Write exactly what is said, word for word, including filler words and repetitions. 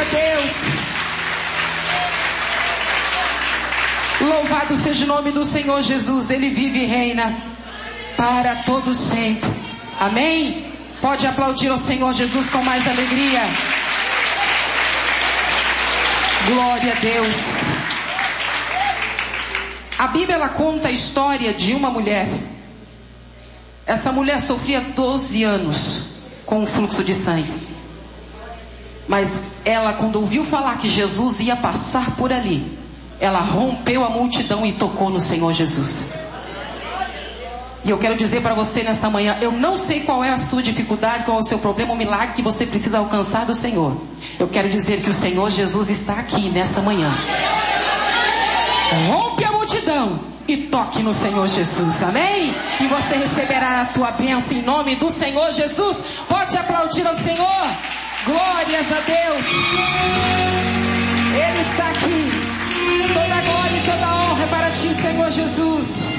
a Deus. Louvado seja o nome do Senhor Jesus. Ele vive e reina para todo sempre. Amém? Pode aplaudir ao Senhor Jesus com mais alegria. Glória a Deus. A Bíblia ela conta a história de uma mulher. Essa mulher sofria doze anos com um fluxo de sangue. Mas ela, quando ouviu falar que Jesus ia passar por ali, ela rompeu a multidão e tocou no Senhor Jesus. E eu quero dizer para você nessa manhã, eu não sei qual é a sua dificuldade, qual é o seu problema, o milagre que você precisa alcançar do Senhor. Eu quero dizer que o Senhor Jesus está aqui nessa manhã. Rompe a multidão e toque no Senhor Jesus, amém? E você receberá a tua bênção em nome do Senhor Jesus. Pode aplaudir ao Senhor. Glórias a Deus. Ele está aqui. Toda glória e toda honra é para ti, Senhor Jesus.